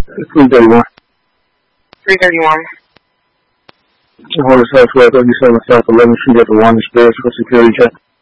331. 331. Hold Southwest 37 South 11th Street at the Wanda Stairs for security check.